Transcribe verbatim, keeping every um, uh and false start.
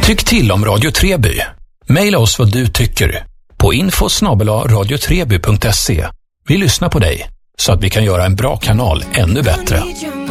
Tyck till om Radio Treby. Maila oss vad du tycker på info snabel-a radio treby punkt se. Vi lyssnar på dig så att vi kan göra en bra kanal ännu bättre.